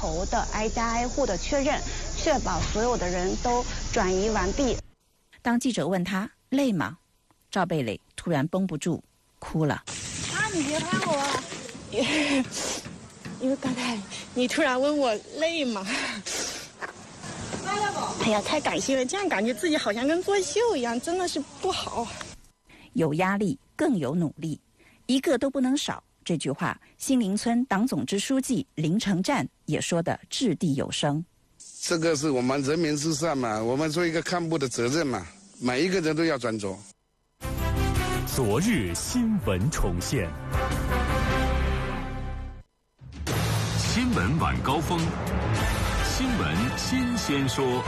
头的挨家挨户的确认，确保所有的人都转移完毕。 当记者问他累吗，赵贝蕾突然绷不住哭了。 你别拍我啊！因为刚才你突然问我累吗？哎呀，太感谢了，这样感觉自己好像跟作秀一样，真的是不好。 有压力更有努力，一个都不能少。这句话，新林村党总支书记林成战也说得掷地有声。 这个是我们人民至上嘛，我们做一个干部的责任嘛，每一个人都要专注。 昨日新闻重现，新闻晚高峰，新闻新鲜说。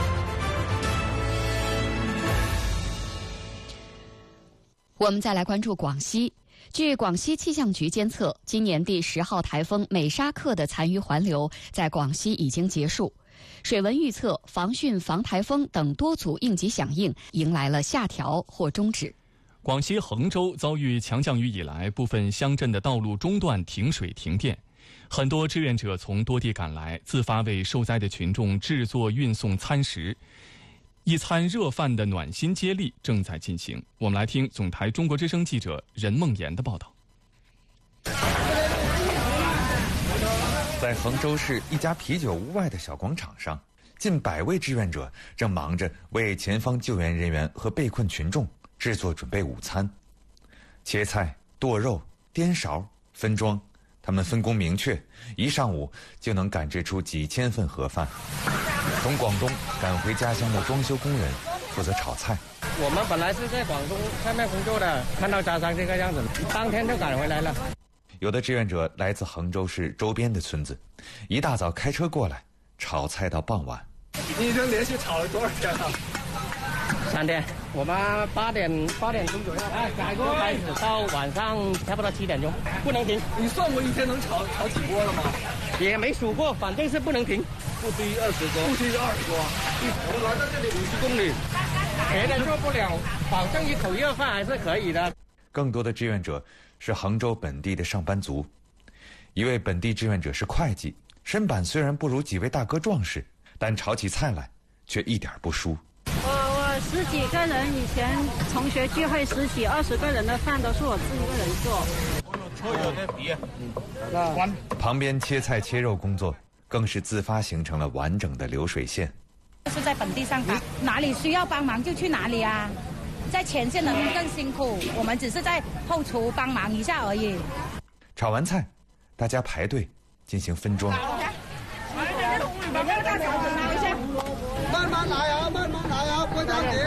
我们再来关注广西。据广西气象局监测，今年第10号台风美沙克的残余环流在广西已经结束，水文预测、防汛、防台风等多组应急响应迎来了下调或终止。 广西衡州遭遇强降雨以来，部分乡镇的道路中断停水停电，很多志愿者从多地赶来，自发为受灾的群众制作运送餐食。一餐热饭的暖心接力正在进行。我们来听总台中国之声记者任梦妍的报道。 在衡州市一家啤酒屋外的小广场上，近100位志愿者正忙着为前方救援人员和被困群众制作准备午餐。切菜、剁肉、颠勺、分装，他们分工明确，一上午就能赶制出几千份盒饭。从广东赶回家乡的装修工人负责炒菜。 我们本来是在广东下面工作的，看到家乡这个样子，当天就赶回来了。 有的志愿者来自衡州市周边的村子，一大早开车过来，炒菜到傍晚。 你已经连续炒了多少天了 ？3天。我们8点钟左右，改锅开始到晚上差不多7点钟，不能停。 你算过一天能炒几锅了吗？ 也没数过，反正是不能停。 不低于20锅，不低于20锅。我们来到这里50公里， 别的做不了，保证一口热饭还是可以的。 更多的志愿者是衡州本地的上班族。一位本地志愿者是会计，身板虽然不如几位大哥壮实，但炒起菜来却一点不输。 我10几个人，以前同学聚会10几20个人的饭都是我自己一个人做。旁边切菜切肉工作更是自发形成了完整的流水线。 是在本地上班，哪里需要帮忙就去哪里啊。在前线的人更辛苦，我们只是在后厨帮忙一下而已。 炒完菜，大家排队进行分装。 慢慢来啊，慢慢来啊，不着急。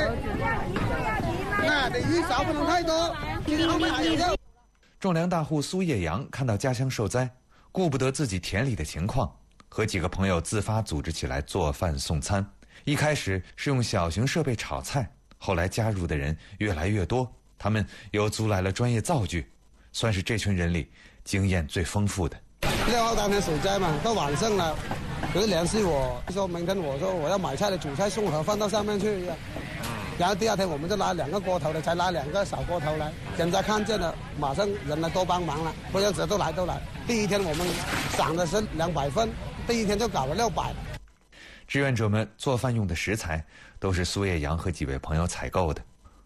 你鱼少不能太多。 种粮大户苏叶阳看到家乡受灾，顾不得自己田里的情况，和几个朋友自发组织起来做饭送餐。一开始是用小型设备炒菜，后来加入的人越来越多，他们又租来了专业灶具，算是这群人里经验最丰富的。 6号当天水灾嘛，到晚上了，有人联系我说明天我说我要买菜的，煮菜送盒饭到上面去。然后第2天我们就拉2个锅头的，才拉2个小锅头来。现在看见了，马上人来都帮忙了，不要都来。第1天我们สั่的是200份，第1天就搞了600。 志愿者们做饭用的食材都是苏叶阳和几位朋友采购的。